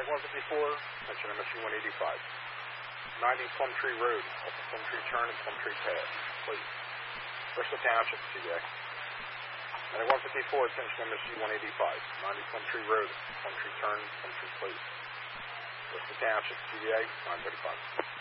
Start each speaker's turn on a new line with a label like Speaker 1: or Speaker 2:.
Speaker 1: Medic 154, attention MSU 185. 90 Plum Tree Road, off of Plum Tree Turn and Plum Tree Pass, please. Bristol Township, CBA. Medic 154, attention MSU 185. 90 Plum Tree Road, Plum Tree Turn, Plum Tree, please. Bristol Township, CBA, 935.